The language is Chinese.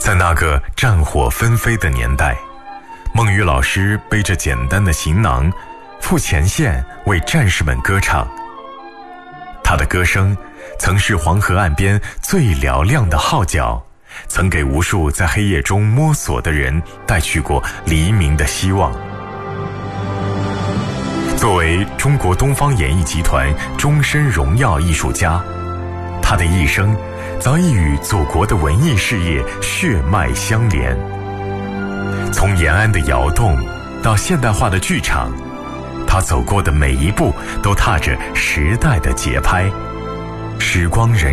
在那个战火纷飞的年代，孟雨老师背着简单的行囊，赴前线为战士们歌唱。他的歌声曾是黄河岸边最嘹亮的号角，曾给无数在黑夜中摸索的人带去过黎明的希望。作为中国东方演艺集团终身荣耀艺术家，他的一生早已与祖国的文艺事业血脉相连。从延安的窑洞到现代化的剧场，他走过的每一步都踏着时代的节拍。时光荏